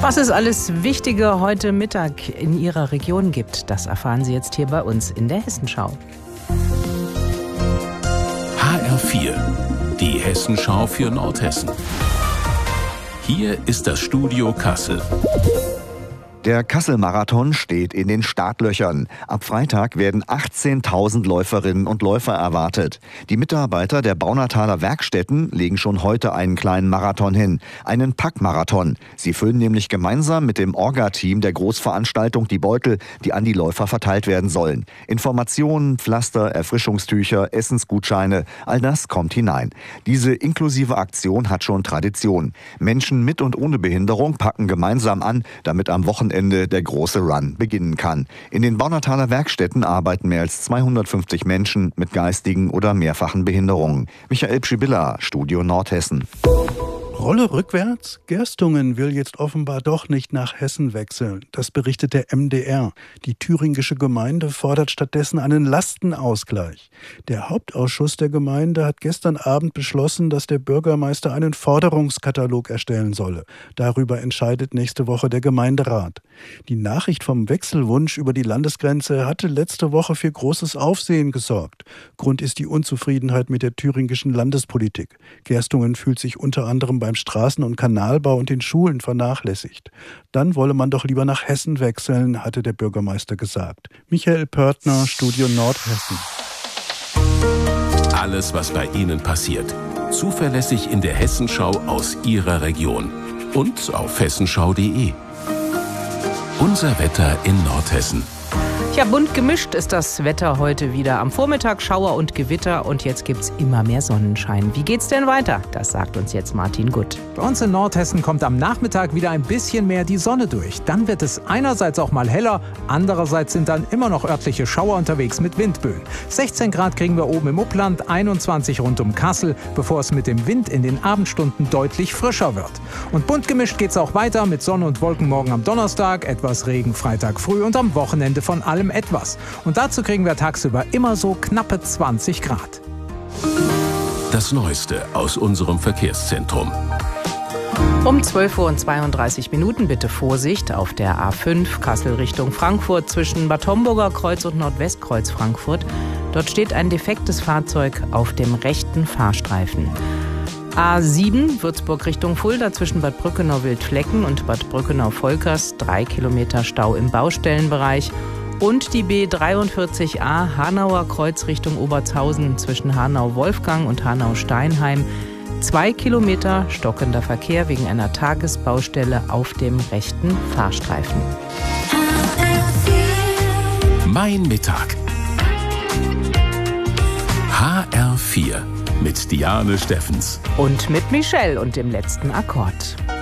Was es alles Wichtige heute Mittag in Ihrer Region gibt, das erfahren Sie jetzt hier bei uns in der Hessenschau. HR4, die Hessenschau für Nordhessen. Hier ist das Studio Kassel. Der Kassel-Marathon steht in den Startlöchern. Ab Freitag werden 18.000 Läuferinnen und Läufer erwartet. Die Mitarbeiter der Baunataler Werkstätten legen schon heute einen kleinen Marathon hin, einen Packmarathon. Sie füllen nämlich gemeinsam mit dem Orga-Team der Großveranstaltung die Beutel, die an die Läufer verteilt werden sollen. Informationen, Pflaster, Erfrischungstücher, Essensgutscheine, all das kommt hinein. Diese inklusive Aktion hat schon Tradition. Menschen mit und ohne Behinderung packen gemeinsam an, damit am Wochenende der große Run beginnen kann. In den Baunataler Werkstätten arbeiten mehr als 250 Menschen mit geistigen oder mehrfachen Behinderungen. Michael Pschibilla, Studio Nordhessen. Rolle rückwärts? Gerstungen will jetzt offenbar doch nicht nach Hessen wechseln. Das berichtet der MDR. Die thüringische Gemeinde fordert stattdessen einen Lastenausgleich. Der Hauptausschuss der Gemeinde hat gestern Abend beschlossen, dass der Bürgermeister einen Forderungskatalog erstellen solle. Darüber entscheidet nächste Woche der Gemeinderat. Die Nachricht vom Wechselwunsch über die Landesgrenze hatte letzte Woche für großes Aufsehen gesorgt. Grund ist die Unzufriedenheit mit der thüringischen Landespolitik. Gerstungen fühlt sich unter anderem beim Straßen- und Kanalbau und den Schulen vernachlässigt. Dann wolle man doch lieber nach Hessen wechseln, hatte der Bürgermeister gesagt. Michael Pörtner, Studio Nordhessen. Alles, was bei Ihnen passiert. Zuverlässig in der Hessenschau aus Ihrer Region. Und auf hessenschau.de. Unser Wetter in Nordhessen. Ja, bunt gemischt ist das Wetter heute wieder. Am Vormittag Schauer und Gewitter und jetzt gibt's immer mehr Sonnenschein. Wie geht's denn weiter? Das sagt uns jetzt Martin Gutt. Bei uns in Nordhessen kommt am Nachmittag wieder ein bisschen mehr die Sonne durch. Dann wird es einerseits auch mal heller, andererseits sind dann immer noch örtliche Schauer unterwegs mit Windböen. 16 Grad kriegen wir oben im Upland, 21 rund um Kassel, bevor es mit dem Wind in den Abendstunden deutlich frischer wird. Und bunt gemischt geht's auch weiter mit Sonne und Wolken morgen am Donnerstag, etwas Regen Freitag früh und am Wochenende von allem etwas. Und dazu kriegen wir tagsüber immer so knappe 20 Grad. Das Neueste aus unserem Verkehrszentrum. Um 12:32 Uhr bitte Vorsicht auf der A5 Kassel Richtung Frankfurt zwischen Bad Homburger Kreuz und Nordwestkreuz Frankfurt. Dort steht ein defektes Fahrzeug auf dem rechten Fahrstreifen. A7 Würzburg Richtung Fulda zwischen Bad Brückenau-Wildflecken und Bad Brückenau-Volkers 3 Kilometer Stau im Baustellenbereich. Und die B43a Hanauer Kreuz Richtung Obertshausen zwischen Hanau-Wolfgang und Hanau-Steinheim. 2 Kilometer stockender Verkehr wegen einer Tagesbaustelle auf dem rechten Fahrstreifen. Mein Mittag. HR4 mit Diane Steffens. Und mit Michelle und dem letzten Akkord.